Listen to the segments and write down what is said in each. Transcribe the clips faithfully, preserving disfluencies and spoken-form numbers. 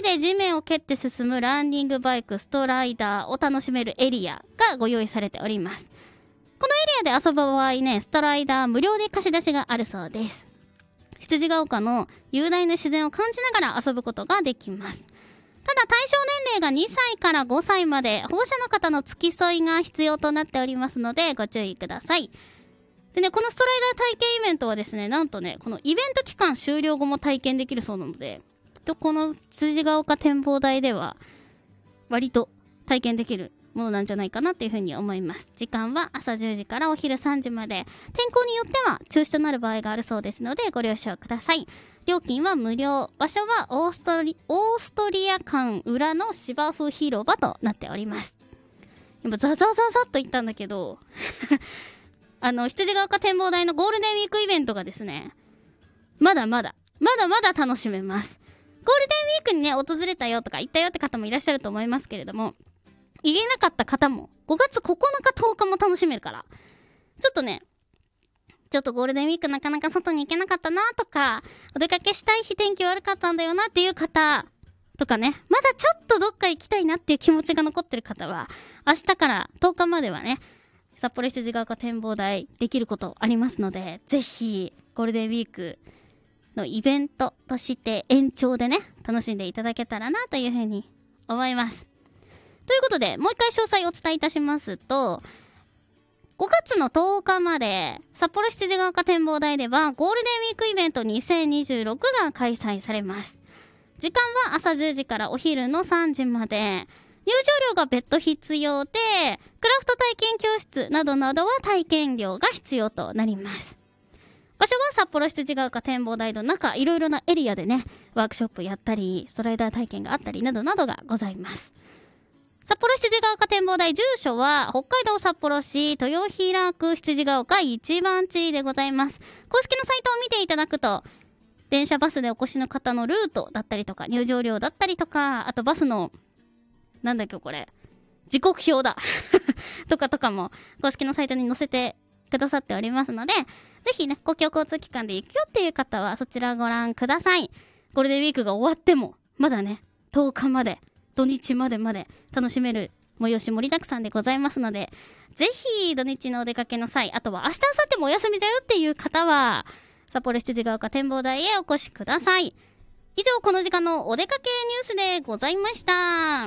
で地面を蹴って進むランニングバイク、ストライダーを楽しめるエリアがご用意されております。このエリアで遊ぶ場合ね、ストライダー無料で貸し出しがあるそうです。羊ヶ丘の雄大な自然を感じながら遊ぶことができます。ただ対象年齢がにさいからごさいまで、保護者の方の付き添いが必要となっておりますのでご注意ください。でね、このストライダー体験イベントはですね、なんとね、このイベント期間終了後も体験できるそうなので、きっとこの羊ヶ丘展望台では割と体験できるものなんじゃないかなというふうに思います。時間は朝じゅうじからお昼さんじまで、天候によっては中止となる場合があるそうですのでご了承ください。料金は無料。場所はオーストリオーストリア館裏の芝生広場となっております。今ザザザザっと言ったんだけどあの羊ヶ丘展望台のゴールデンウィークイベントがですね、まだまだまだまだ楽しめます。ゴールデンウィークにね訪れたよとか行ったよって方もいらっしゃると思いますけれども、言えなかった方もごがつここのかとおかも楽しめるから、ちょっとね、ちょっとゴールデンウィークなかなか外に行けなかったなとか、お出かけしたい日天気悪かったんだよなっていう方とかね、まだちょっとどっか行きたいなっていう気持ちが残ってる方は、明日からとおかまではね、札幌羊ヶ丘展望台できることありますので、ぜひゴールデンウィークのイベントとして延長でね、楽しんでいただけたらなというふうに思います。ということで、もう一回詳細をお伝えいたしますと、ごがつのとおかまで札幌羊ヶ丘展望台ではゴールデンウィークイベントにせんにじゅうろくが開催されます。時間は朝じゅうじからお昼のさんじまで、入場料が別途必要で、クラフト体験教室などなどは体験料が必要となります。場所は札幌羊ヶ丘展望台の中、いろいろなエリアでね、ワークショップやったり、ストライダー体験があったりなどなどがございます。札幌羊ヶ丘展望台、住所は北海道札幌市豊平区羊ヶ丘一番地でございます。公式のサイトを見ていただくと、電車バスでお越しの方のルートだったりとか、入場料だったりとか、あとバスのなんだっけこれ時刻表だとかとかも公式のサイトに載せてくださっておりますので、ぜひね、公共交通機関で行くよっていう方はそちらご覧ください。ゴールデンウィークが終わってもまだね、とおかまで、土日までまで楽しめる催し盛りだくさんでございますので、ぜひ土日のお出かけの際、あとは明日明後日もお休みだよっていう方は札幌羊ヶ丘展望台へお越しください。以上、この時間のお出かけニュースでございました。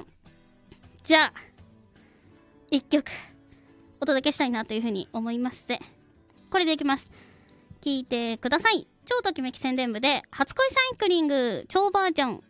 じゃあ一曲お届けしたいなというふうに思いますぜ。これでいきます。聞いてください。超ときめき宣伝部で初恋サイクリング超バージョン。